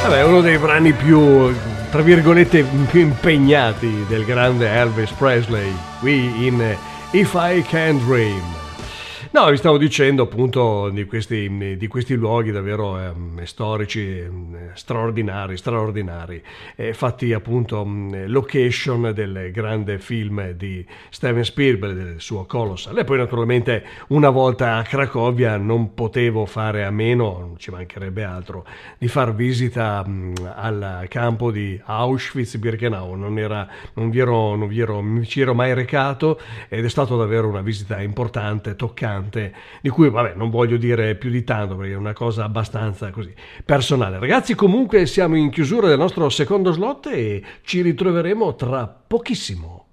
Vabbè, uno dei brani più, tra virgolette, più impegnati del grande Elvis Presley, qui in If I Can Dream. No, vi stavo dicendo appunto di questi luoghi davvero storici, straordinari, fatti appunto location del grande film di Steven Spielberg, del suo Colossal. E poi naturalmente una volta a Cracovia non potevo fare a meno, non ci mancherebbe altro, di far visita al campo di Auschwitz-Birkenau. Non mi ci ero mai recato ed è stato davvero una visita importante, toccante, di cui vabbè non voglio dire più di tanto perché è una cosa abbastanza così personale. Ragazzi, comunque siamo in chiusura del nostro secondo slot e ci ritroveremo tra pochissimo.